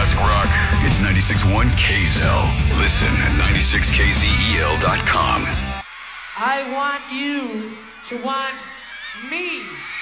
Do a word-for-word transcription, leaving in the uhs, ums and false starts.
classic rock. It's ninety-six point one K Z L. Listen at ninety-six K Z E L dot com. I want you to want me.